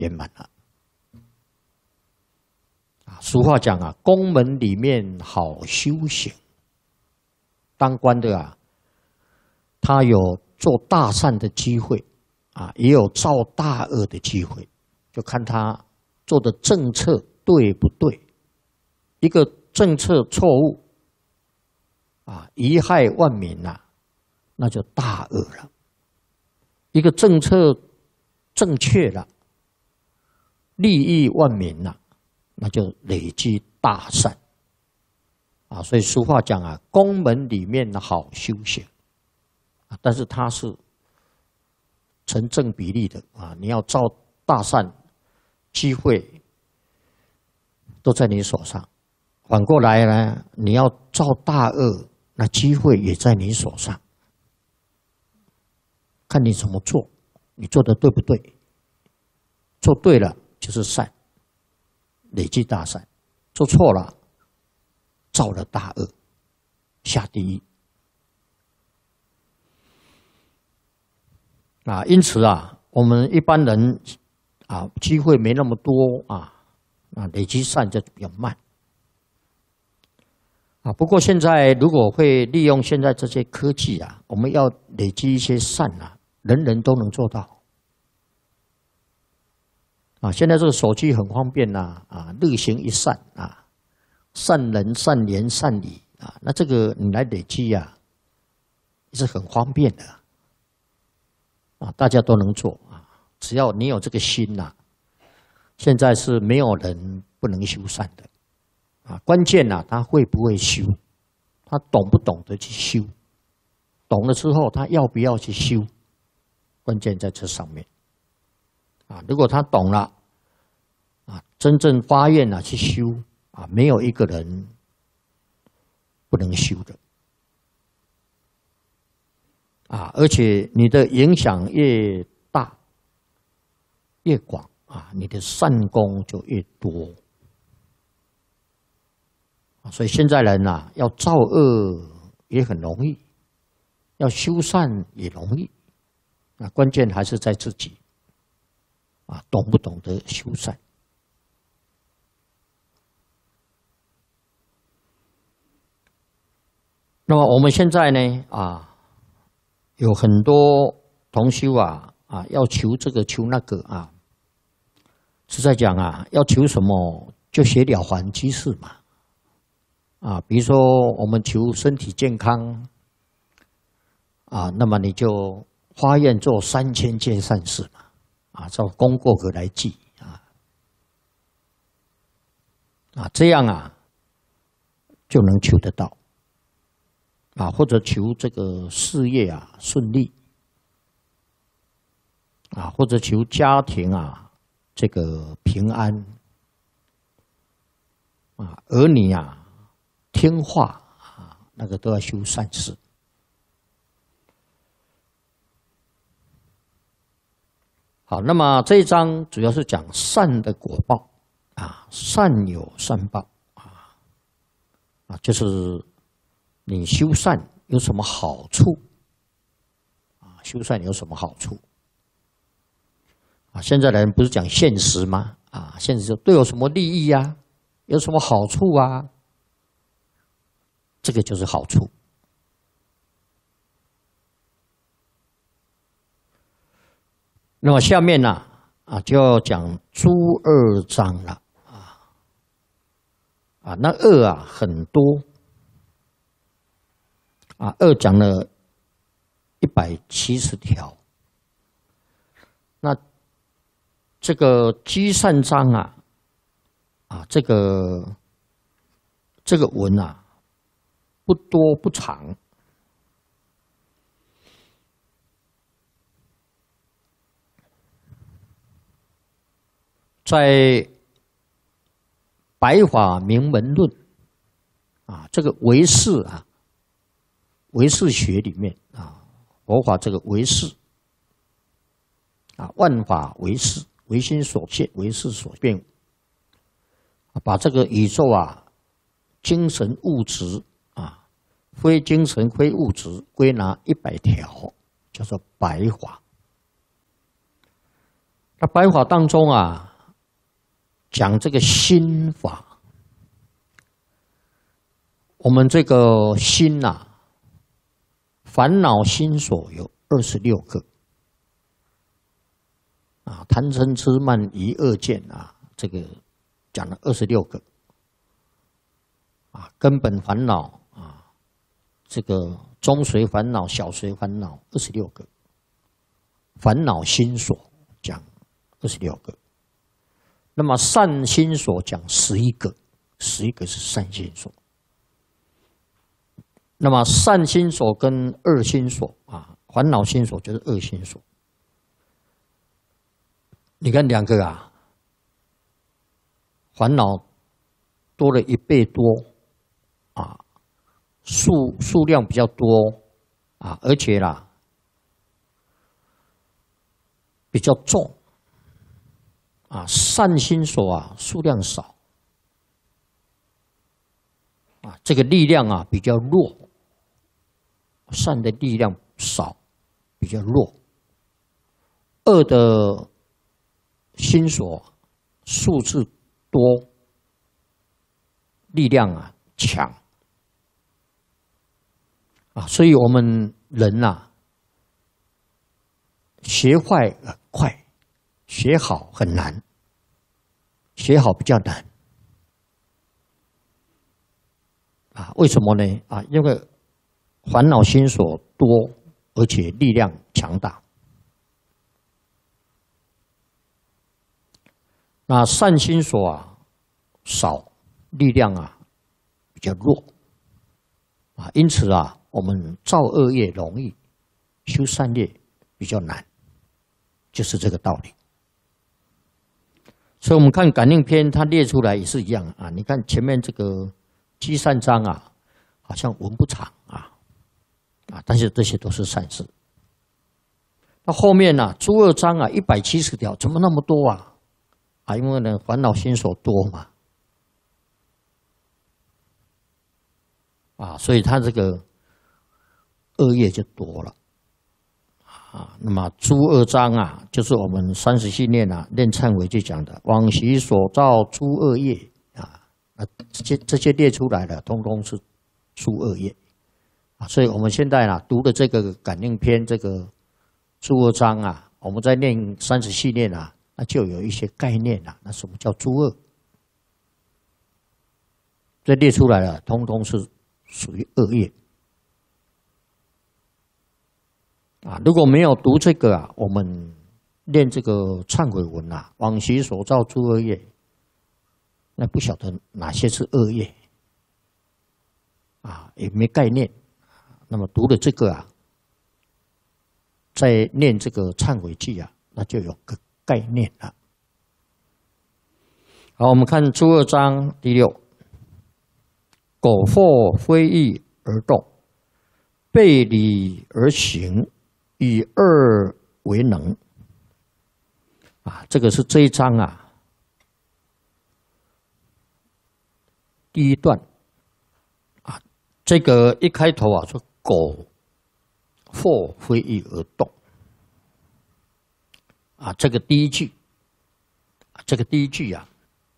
圆满了。俗话讲啊，宫门里面好修行。当官的啊，他有做大善的机会啊，也有造大恶的机会，就看他做的政策对不对。一个政策错误啊，贻害万民啊，那就大恶了。一个政策正确了，利益万民了，那就累积大善啊。所以俗话讲啊，宫门里面好修行啊，但是它是成正比例的啊。你要造大善，机会都在你手上；反过来呢，你要造大恶，那机会也在你手上。看你怎么做，你做的对不对？做对了就是善，累积大善；做错了，造了大恶，下地狱。啊，因此啊，我们一般人啊，机会没那么多啊，累积善就比较慢。啊，不过现在如果会利用现在这些科技啊，我们要累积一些善啊，人人都能做到。啊，现在这个手机很方便呐，日行一善啊，善人、善言、善语啊，那这个你来累积啊，是很方便的啊，大家都能做啊，只要你有这个心呐。现在是没有人不能修善的啊，关键呐，他会不会修，他懂不懂得去修，懂了之后他要不要去修，关键在这上面。啊，如果他懂了，啊，真正发愿了去修，啊，没有一个人不能修的，啊，而且你的影响越大、越广，啊，你的善功就越多。所以现在人呐，要造恶也很容易，要修善也容易，啊，关键还是在自己。啊，懂不懂得修善？那么我们现在呢，有很多同修要求这个求那个啊，是在讲啊，要求什么就写了凡居士嘛，啊，比如说我们求身体健康啊，那么你就发愿做3000件善事嘛。啊，照功过格来记这样啊就能求得到啊，或者求这个事业啊顺利啊，或者求家庭啊这个平安啊，儿女啊听话啊，那个都要修善事。好，那么这一章主要是讲善的果报啊，善有善报就是你修善有什么好处啊？修善有什么好处啊？现在的人不是讲现实吗？啊，现实就对有什么利益啊？有什么好处啊？这个就是好处。那么下面呢就要讲诸恶章了那恶很多恶讲了170条。那这个积善章这个文不多不长。在《白法明门论》这个唯识唯识学里面佛法这个唯识万法唯识，唯心所现，唯识所变，把这个宇宙精神物质非精神非物质归纳100条，叫做白法。 那白法当中啊，讲这个心法，我们这个心呐，烦恼心所有26个啊，贪嗔痴慢疑恶见啊，这个讲了26个啊，根本烦恼啊，这个中随烦恼、小随烦恼26个，烦恼心所讲26个，那么善心所讲11个，11个是善心所。那么善心所跟恶心所啊，烦恼心所就是恶心所。你看2个啊，烦恼多了1倍多啊，数量比较多啊，而且啦比较重啊，善心所啊数量少啊，这个力量啊比较弱。善的力量少，比较弱；恶的心所数字多，力量啊强啊，所以我们人啊，学坏很快，学好很难，学好比较难啊？为什么呢？啊，因为烦恼心所多，而且力量强大。那善心所啊少，力量啊比较弱啊，因此啊，我们造恶业容易，修善业比较难，就是这个道理。所以，我们看感应篇，它列出来也是一样啊。你看前面这个积善章啊，好像文不长啊。但是这些都是善事。那后面呢、诸恶章啊，170条，怎么那么多啊？啊，因为呢烦恼心所多嘛，啊，所以他这个恶业就多了啊。那么诸恶章啊，就是我们30系念啊，念忏悔就讲的，往昔所造诸恶业啊，这些列出来的，通通是诸恶业。所以我们现在呢读的这个感应篇，这个诸恶章啊，我们在念30系念啊，那就有一些概念啊。那什么叫诸恶？这列出来了，通通是属于恶业啊。如果没有读这个啊，我们念这个忏悔文啊，往昔所造诸恶业，那不晓得哪些是恶业啊，也没概念。那么读了这个啊，再念这个忏悔记啊，那就有个概念了。好，我们看诸恶章第6，苟或非义而动，背礼而行，以恶为能。啊，这个是这一章啊第1段啊，这个一开头啊说。苟或非义而动啊，这个第一句啊，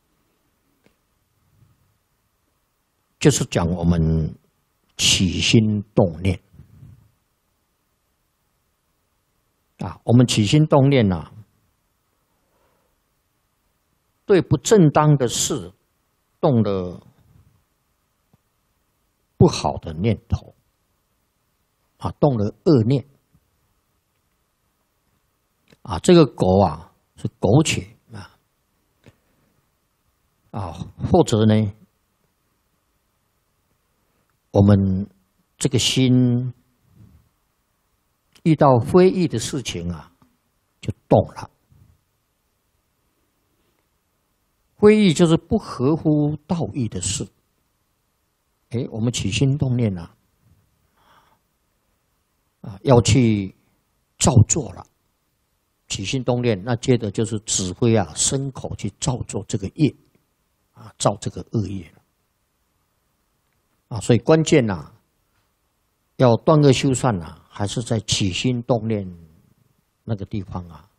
就是讲我们起心动念啊，我们起心动念啊，对不正当的事动了不好的念头。啊，动了恶念啊，这个苟啊是苟且啊，或者呢，我们这个心遇到非义的事情啊，就动了。非义就是不合乎道义的事，我们起心动念啊。要去造作了，起心动念，那接着就是指挥啊，身口去造作这个业啊，造这个恶业了啊。所以关键啊，要断恶修善啊，还是在起心动念那个地方啊，